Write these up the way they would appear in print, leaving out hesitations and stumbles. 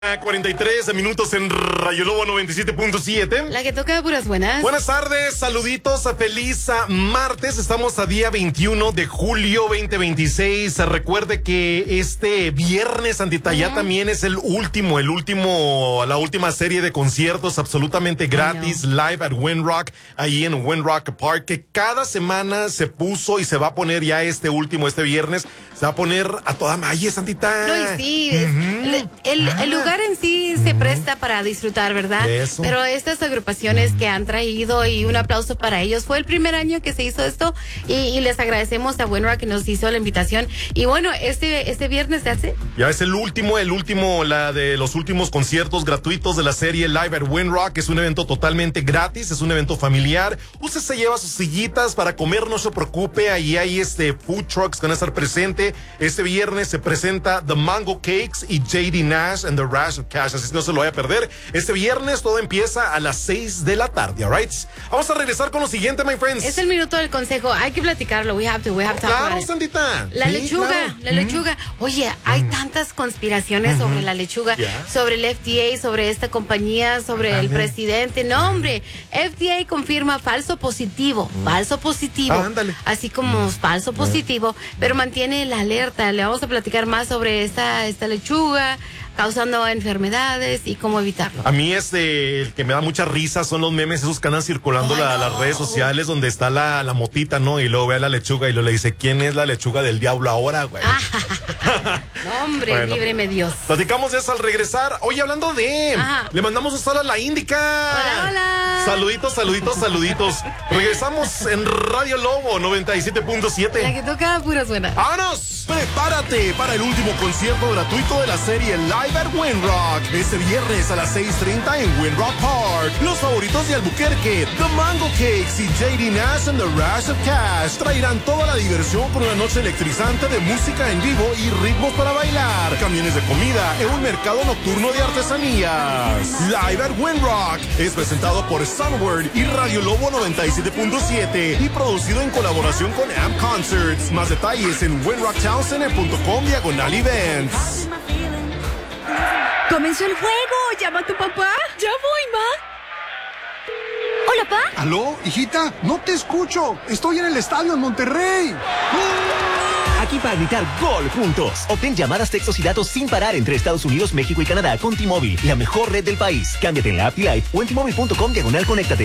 43 minutos en Rayo Lobo 97.7. La que toca puras buenas. Buenas tardes, saluditos, feliz martes. Estamos a día 21 de julio 2026. Recuerde que este viernes, Santita, ya también es la última serie de conciertos absolutamente gratis, live at Windrock, ahí en Windrock Park, que cada semana se puso y se va a poner ya este viernes, se va a poner a toda malle, Santita. No, y sí, el lugar en sí se presta para disfrutar, ¿verdad? Eso. Pero estas agrupaciones que han traído, y un aplauso para ellos, fue el primer año que se hizo esto y les agradecemos a Windrock que nos hizo la invitación. Y bueno, este viernes se hace. Ya es el último, la de los últimos conciertos gratuitos de la serie Live at Windrock. Es un evento totalmente gratis, es un evento familiar. Usted se lleva sus sillitas para comer, no se preocupe. Ahí hay food trucks que van a estar presentes. Este viernes se presenta The Mango Cakes y JD Nash and the Rash of Cash, así que no se lo vaya a perder. Este viernes todo empieza a las 6 de la tarde, alright. Vamos a regresar con lo siguiente, my friends. Es el minuto del consejo, hay que platicarlo, we have to Claro, Sandita. La lechuga. Oye, hay tantas conspiraciones sobre la lechuga, sobre el FDA, sobre esta compañía, sobre el presidente. No, hombre, FDA confirma falso positivo, así como falso positivo, pero mantiene la alerta. Le vamos a platicar más sobre esta lechuga causando enfermedades y cómo evitarlo. A mí el que me da mucha risa son los memes esos que andan circulando las redes sociales, donde está la motita, ¿no? Y luego ve a la lechuga y luego le dice, ¿quién es la lechuga del diablo ahora, güey? No, hombre, bueno, líbreme Dios. Platicamos de eso al regresar. Oye, hablando de... Le mandamos un saludo a la Índica. Hola. Saluditos. Regresamos en Radio Lobo 97.7. La que toca puras buenas. ¡Vámonos! Prepárate para el último concierto gratuito de la serie Live at Windrock. Este viernes a las 6:30 en Windrock Park. Los favoritos de Albuquerque, The Mango Cakes y JD Nash and the Rash of Cash, traerán toda la diversión con una noche electrizante de música en vivo y ritmos para bailar, camiones de comida en un mercado nocturno de artesanías. Live at Windrock es presentado por Sunward y Radio Lobo 97.7 y producido en colaboración con Amp Concerts. Más detalles en windrocktownsend.com/events. ¡Comenzó el juego! ¡Llama a tu papá! ¡Ya voy, ma! ¡Hola, pa! ¿Aló, hijita? No te escucho. Estoy en el estadio en Monterrey. Aquí para gritar gol juntos. Obtén llamadas, textos y datos sin parar entre Estados Unidos, México y Canadá con T-Mobile, la mejor red del país. Cámbiate en la app T-Life o en T-Mobile.com/conéctate.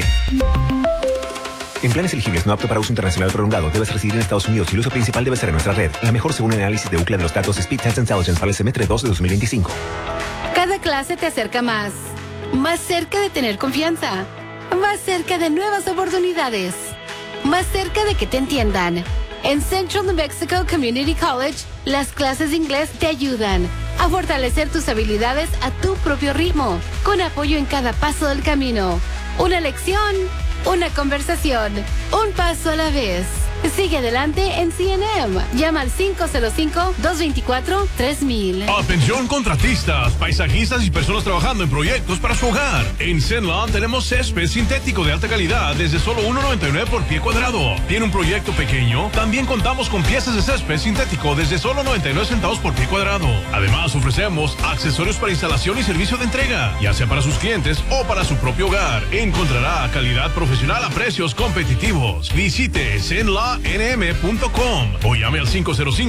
En planes elegibles no apto para uso internacional prolongado, debes residir en Estados Unidos y el uso principal debe ser en nuestra red. La mejor según el análisis de UCLA de los datos Speed Test Intelligence para el semestre 2 de 2025. Cada clase te acerca más cerca de tener confianza, más cerca de nuevas oportunidades, más cerca de que te entiendan. En Central New Mexico Community College, las clases de inglés te ayudan a fortalecer tus habilidades a tu propio ritmo, con apoyo en cada paso del camino. Una lección, una conversación, un paso a la vez. Sigue adelante en CNM. Llama al 505-224-3000. Atención contratistas, paisajistas y personas trabajando en proyectos para su hogar. En Zenlawn tenemos césped sintético de alta calidad desde solo $1.99 por pie cuadrado. ¿Tiene un proyecto pequeño? También contamos con piezas de césped sintético desde solo 99 centavos por pie cuadrado. Además ofrecemos accesorios para instalación y servicio de entrega, ya sea para sus clientes o para su propio hogar. Encontrará calidad profesional a precios competitivos. Visite zenlawn.nm.com o llame al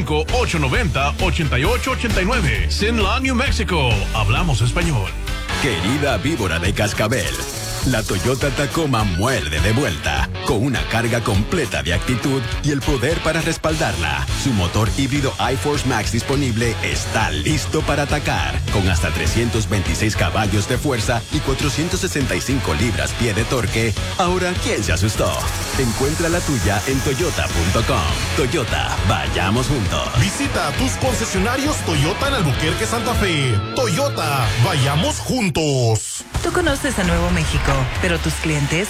505-890-8889. Zenlawn, New Mexico. Hablamos español. Querida víbora de cascabel, la Toyota Tacoma muerde de vuelta, con una carga completa de actitud y el poder para respaldarla. Su motor híbrido iForce Max disponible está listo para atacar, con hasta 326 caballos de fuerza y 465 libras-pie de torque. Ahora, ¿quién se asustó? Encuentra la tuya en toyota.com. Toyota, vayamos juntos. Visita tus concesionarios Toyota en Albuquerque, Santa Fe. Toyota, vayamos juntos. Tú conoces a Nuevo México, pero tus clientes